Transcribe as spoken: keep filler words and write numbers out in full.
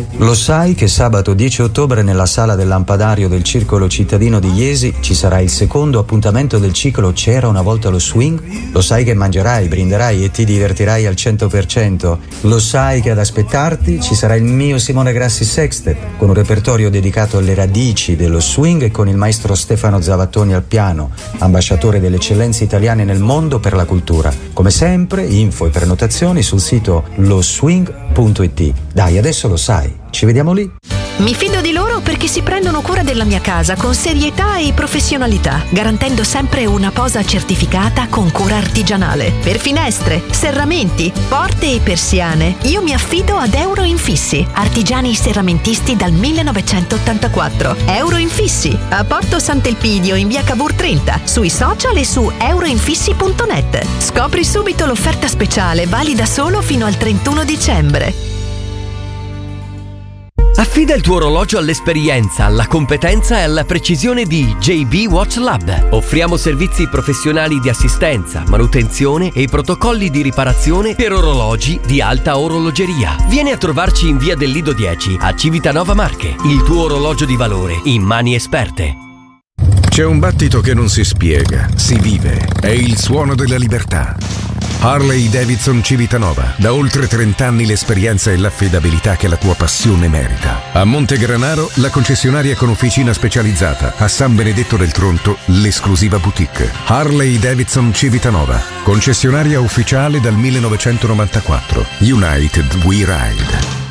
Lo sai che sabato dieci ottobre nella sala del Lampadario del Circolo Cittadino di Iesi ci sarà il secondo appuntamento del ciclo C'era una volta lo swing? Lo sai che mangerai, brinderai e ti divertirai al cento per cento? Lo sai che ad aspettarti ci sarà il mio Simone Grassi Sextet con un repertorio dedicato alle radici dello swing e con il maestro Stefano Zavattoni al piano, ambasciatore delle eccellenze italiane nel mondo per la cultura. Come sempre, info e prenotazioni sul sito lo swing punto it. Dai, adesso lo sai. Ci vediamo lì. Mi fido di loro perché si prendono cura della mia casa con serietà e professionalità, garantendo sempre una posa certificata con cura artigianale. Per finestre, serramenti, porte e persiane, io mi affido ad Euro Infissi, artigiani serramentisti dal millenovecentottantaquattro. Euro Infissi, a Porto Sant'Elpidio in via Cavour trenta, sui social e su euroinfissi punto net. Scopri subito l'offerta speciale, valida solo fino al trentuno dicembre. Affida il tuo orologio all'esperienza, alla competenza e alla precisione di J B Watch Lab. Offriamo servizi professionali di assistenza, manutenzione e protocolli di riparazione per orologi di alta orologeria. Vieni a trovarci in via del Lido dieci a Civitanova Marche. Il tuo orologio di valore in mani esperte. C'è un battito che non si spiega, si vive. È il suono della libertà. Harley Davidson Civitanova. Da oltre trenta anni l'esperienza e l'affidabilità che la tua passione merita. A Montegranaro la concessionaria con officina specializzata. A San Benedetto del Tronto l'esclusiva boutique. Harley Davidson Civitanova. Concessionaria ufficiale dal millenovecentonovantaquattro. United We Ride.